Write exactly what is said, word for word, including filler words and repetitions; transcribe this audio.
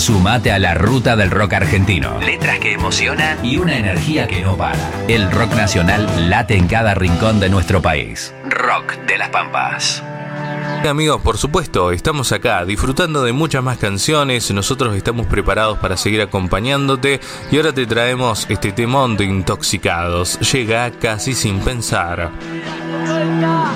Sumate a la ruta del rock argentino. Letras que emocionan y una energía que no para. El rock nacional late en cada rincón de nuestro país. Rock de las Pampas. Amigos, por supuesto, estamos acá disfrutando de muchas más canciones. Nosotros estamos preparados para seguir acompañándote y ahora te traemos este temón de Intoxicados. Llega casi sin pensar.